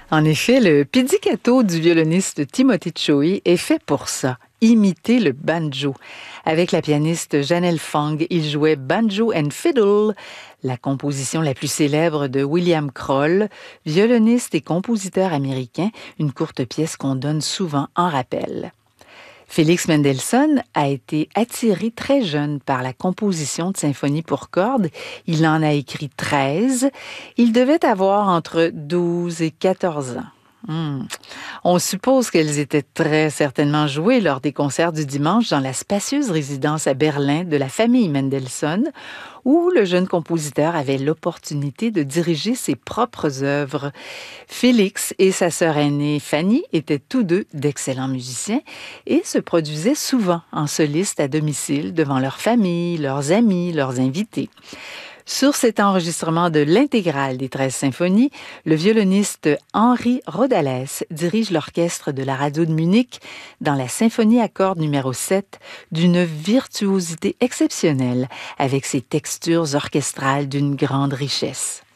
En effet, le pizzicato du violoniste Timothy Choi est fait pour ça, imiter le banjo. Avec la pianiste Janelle Fong, il jouait Banjo and Fiddle, la composition la plus célèbre de William Kroll, violoniste et compositeur américain, une courte pièce qu'on donne souvent en rappel. Félix Mendelssohn a été attiré très jeune par la composition de symphonies pour cordes. Il en a écrit 13. Il devait avoir entre 12 et 14 ans. On suppose qu'elles étaient très certainement jouées lors des concerts du dimanche dans la spacieuse résidence à Berlin de la famille Mendelssohn, où le jeune compositeur avait l'opportunité de diriger ses propres œuvres. Félix et sa sœur aînée Fanny étaient tous deux d'excellents musiciens et se produisaient souvent en soliste à domicile devant leur famille, leurs amis, leurs invités. Sur cet enregistrement de l'intégrale des 13 symphonies, le violoniste Henri Rodales dirige l'orchestre de la radio de Munich dans la symphonie à cordes numéro 7 d'une virtuosité exceptionnelle avec ses textures orchestrales d'une grande richesse.